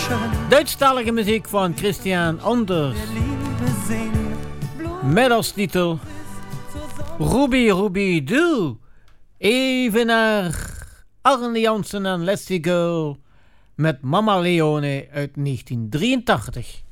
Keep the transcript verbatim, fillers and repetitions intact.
Duitsstalige muziek van Christian Anders. Met als titel Ruby Ruby Doo. Even naar Arne Jansen en Lassie Girl met Mama Leone uit negentien drieëntachtig.